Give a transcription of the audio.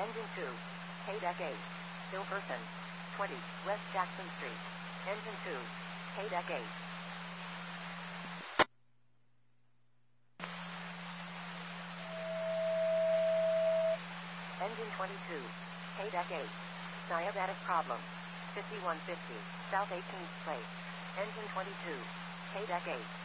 Engine 2. KDEC 8. Hilverson. 20. West Jackson Street. Engine 2. KDEC 8. Engine 22. KDEC 8. Diabetic problem. 5150. South 18th Place. Engine 22. KDEC 8.